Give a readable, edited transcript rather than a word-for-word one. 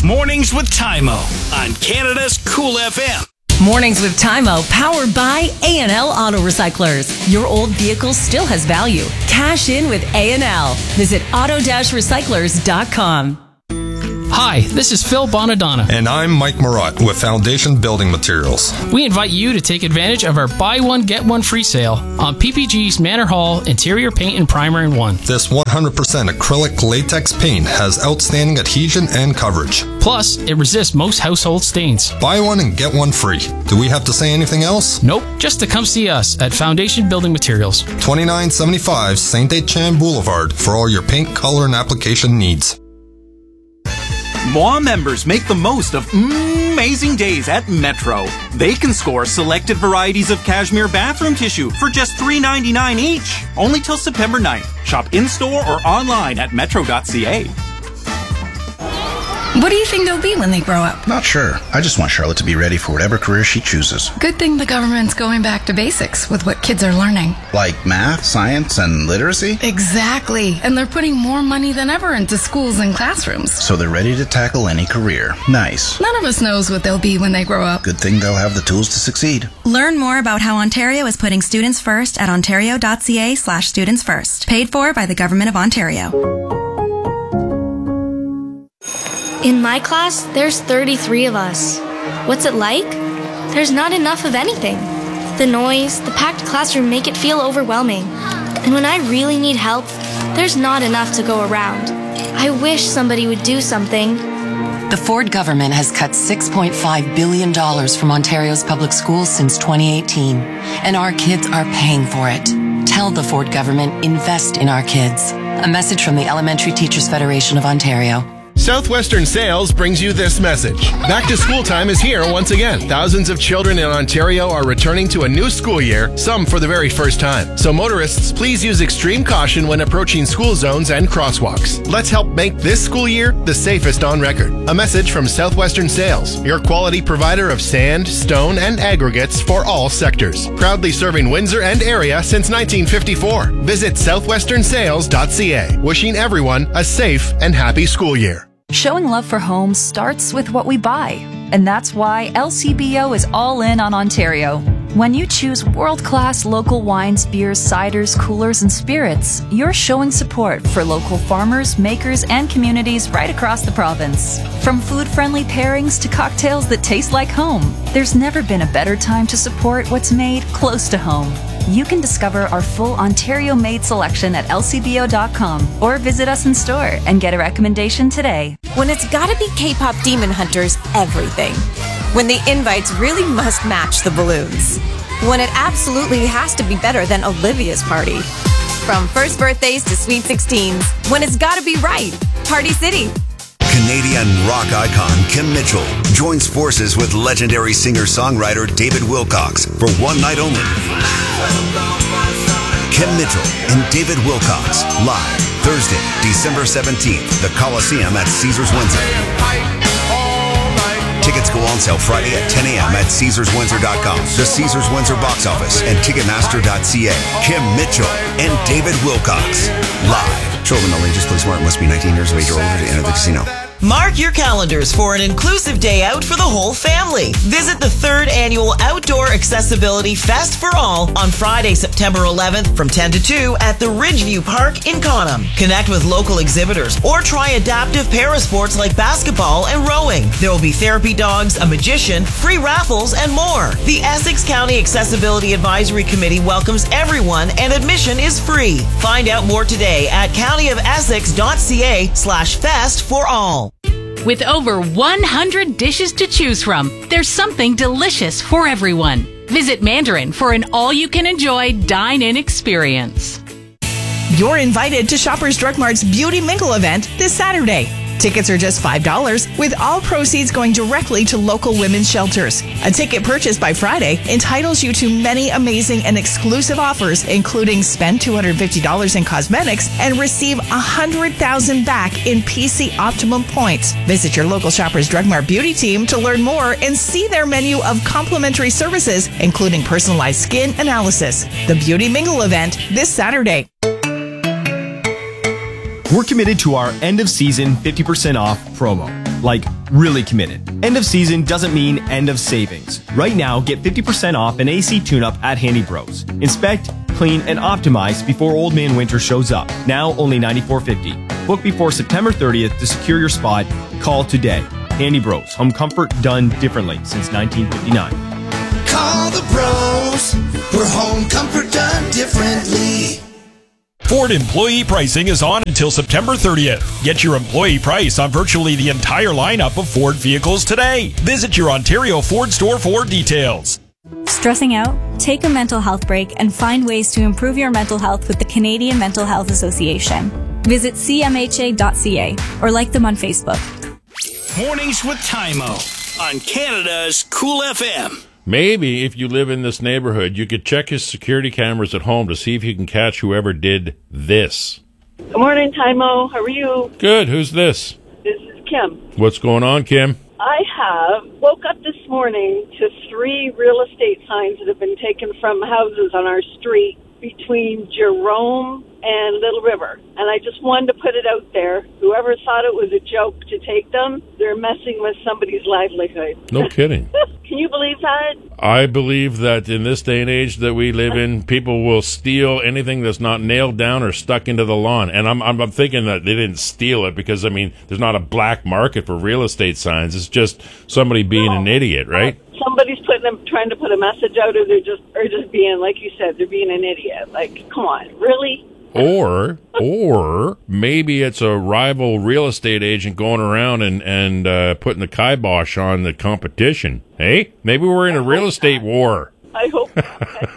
Mornings with Tymo on Canada's Cool FM. Mornings with Tymo, powered by A&L Auto Recyclers. Your old vehicle still has value. Cash in with A&L. Visit auto-recyclers.com. Hi, this is Phil Bonadonna. And I'm Mike Marotte with Foundation Building Materials. We invite you to take advantage of our buy one, get one free sale on PPG's Manor Hall interior paint and primer in one. This 100% acrylic latex paint has outstanding adhesion and coverage. Plus, it resists most household stains. Buy one and get one free. Do we have to say anything else? Nope, just to come see us at Foundation Building Materials. 2975 St. Etienne Boulevard for all your paint, color, and application needs. Moi members make the most of amazing days at Metro. They can score selected varieties of cashmere bathroom tissue for just $3.99 each. Only till September 9th. Shop in-store or online at metro.ca. What do you think they'll be when they grow up? Not sure. I just want Charlotte to be ready for whatever career she chooses. Good thing the government's going back to basics with what kids are learning. Like math, science, and literacy? Exactly. And they're putting more money than ever into schools and classrooms. So they're ready to tackle any career. Nice. None of us knows what they'll be when they grow up. Good thing they'll have the tools to succeed. Learn more about how Ontario is putting students first at ontario.ca/studentsfirst. Paid for by the Government of Ontario. In my class, there's 33 of us. What's it like? There's not enough of anything. The noise, the packed classroom make it feel overwhelming. And when I really need help, there's not enough to go around. I wish somebody would do something. The Ford government has cut $6.5 billion from Ontario's public schools since 2018, and our kids are paying for it. Tell the Ford government, invest in our kids. A message from the Elementary Teachers Federation of Ontario. Southwestern Sales brings you this message. Back to school time is here once again. Thousands of children in Ontario are returning to a new school year, some for the very first time. So motorists, please use extreme caution when approaching school zones and crosswalks. Let's help make this school year the safest on record. A message from Southwestern Sales, your quality provider of sand, stone, and aggregates for all sectors. Proudly serving Windsor and area since 1954. Visit southwesternsales.ca. Wishing everyone a safe and happy school year. Showing love for homes starts with what we buy, and that's why LCBO is all in on Ontario. When you choose world-class local wines, beers, ciders, coolers, and spirits, you're showing support for local farmers, makers, and communities right across the province. From food-friendly pairings to cocktails that taste like home, there's never been a better time to support what's made close to home. You can discover our full Ontario-made selection at lcbo.com or visit us in store and get a recommendation today. When it's gotta be K-pop Demon Hunters, everything. When the invites really must match the balloons. When it absolutely has to be better than Olivia's party. From first birthdays to sweet 16s, when it's gotta be right, Party City. Canadian rock icon Kim Mitchell joins forces with legendary singer-songwriter David Wilcox for one night only. Kim Mitchell and David Wilcox live Thursday, December 17th, the Coliseum at Caesars Windsor. Tickets go on sale Friday at 10 a.m. at CaesarsWindsor.com, the Caesars Windsor box office, and Ticketmaster.ca. Kim Mitchell and David Wilcox live. Children only, just play smart, must be 19 years of age or older to enter the casino. Mark your calendars for an inclusive day out for the whole family. Visit the 3rd Annual Outdoor Accessibility Fest for All on Friday, September 11th from 10 to 2 at the Ridgeview Park in Conham. Connect with local exhibitors or try adaptive parasports like basketball and rowing. There will be therapy dogs, a magician, free raffles, and more. The Essex County Accessibility Advisory Committee welcomes everyone and admission is free. Find out more today at countyofessex.ca/fest for all. With over 100 dishes to choose from, there's something delicious for everyone. Visit Mandarin for an all-you-can-enjoy dine-in experience. You're invited to Shoppers Drug Mart's Beauty Mingle event this Saturday. Tickets are just $5, with all proceeds going directly to local women's shelters. A ticket purchased by Friday entitles you to many amazing and exclusive offers, including spend $250 in cosmetics and receive $100,000 back in PC Optimum points. Visit your local Shoppers Drug Mart beauty team to learn more and see their menu of complimentary services, including personalized skin analysis. The Beauty Mingle event this Saturday. We're committed to our end-of-season 50% off promo. like really committed. End of season doesn't mean end of savings. Right now, get 50% off an AC tune-up at Handy Bros. Inspect, clean, and optimize before Old Man Winter shows up. Now only $94.50. Book before September 30th to secure your spot. Call today. Handy Bros. Home comfort done differently since 1959. Call the bros. For home comfort done differently. Ford employee pricing is on until September 30th. Get your employee price on virtually the entire lineup of Ford vehicles today. Visit your Ontario Ford store for details. Stressing out? Take a mental health break and find ways to improve your mental health with the Canadian Mental Health Association. Visit cmha.ca or like them on Facebook. Mornings with Tymo on Canada's Cool FM. Maybe if you live in this neighborhood, you could check his security cameras at home to see if you can catch whoever did this. Good morning, Tymo. How are you? Good. Who's this? This is Kim. What's going on, Kim? I woke up this morning to 3 real estate signs that have been taken from houses on our street between Jerome and Little River. And I just wanted to put it out there. Whoever thought it was a joke to take them, they're messing with somebody's livelihood. No kidding. Can you believe that? I believe that in this day and age that we live in, people will steal anything that's not nailed down or stuck into the lawn. And I'm thinking that they didn't steal it because, I mean, there's not a black market for real estate signs. It's just somebody being an idiot, right? Somebody's trying to put a message out, or they're just being, like you said, they're being an idiot. Like, come on, really? Or maybe it's a rival real estate agent going around and putting the kibosh on the competition. Hey, maybe we're in a real estate war. I hope not.